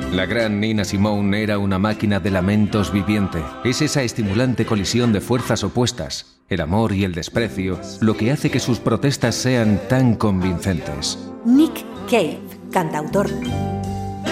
La gran Nina Simone era una máquina de lamentos viviente. Es esa estimulante colisión de fuerzas opuestas, el amor y el desprecio, lo que hace que sus protestas sean tan convincentes. Nick Cave, cantautor.